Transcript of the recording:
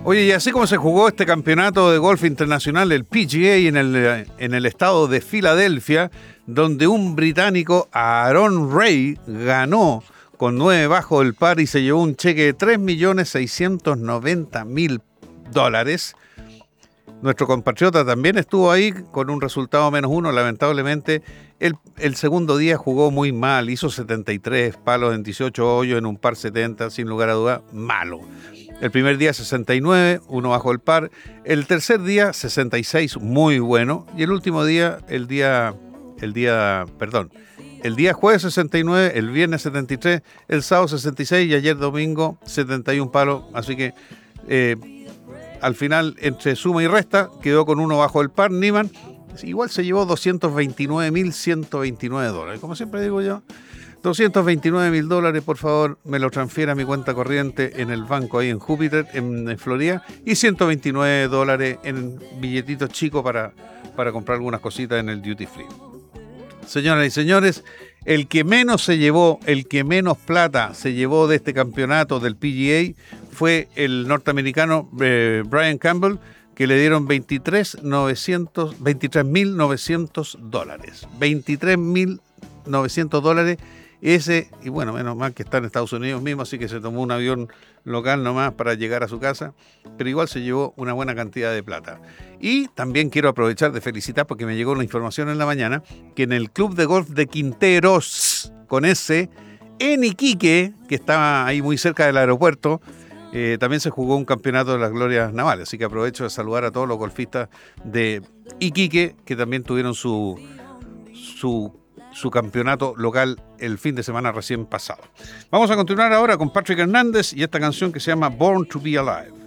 Oye, y así como se jugó este campeonato de golf internacional, el PGA, en el estado de Filadelfia, donde un británico, Aaron Ray, ganó con 9 bajo el par y se llevó un cheque de $3.690.000. Nuestro compatriota también estuvo ahí con un resultado -1. Lamentablemente, el segundo día jugó muy mal. Hizo 73 palos en 18 hoyos en un par 70, sin lugar a duda, malo. El primer día 69, 1 bajo el par. El tercer día 66, muy bueno. Y el último día, el día jueves 69, el viernes 73, el sábado 66 y ayer domingo 71 palos. Así que al final, entre suma y resta, quedó con 1 bajo el par. Niemann igual se llevó $229.129. Como siempre digo yo, $229.000, por favor, me lo transfiere a mi cuenta corriente en el banco ahí en Júpiter, en Florida, y $129 en billetitos chicos para comprar algunas cositas en el Duty Free. Señoras y señores, el que menos se llevó, el que menos plata se llevó de este campeonato del PGA fue el norteamericano Brian Campbell, que le dieron $23.900. $23.900. Ese, y bueno, menos mal que está en Estados Unidos mismo, así que se tomó un avión local nomás para llegar a su casa, pero igual se llevó una buena cantidad de plata. Y también quiero aprovechar de felicitar, porque me llegó la información en la mañana, que en el Club de Golf de Quinteros, con ese, en Iquique, que estaba ahí muy cerca del aeropuerto, también se jugó un campeonato de las glorias navales, así que aprovecho de saludar a todos los golfistas de Iquique, que también tuvieron su campeonato local el fin de semana recién pasado. Vamos a continuar ahora con Patrick Hernández y esta canción que se llama Born to be Alive.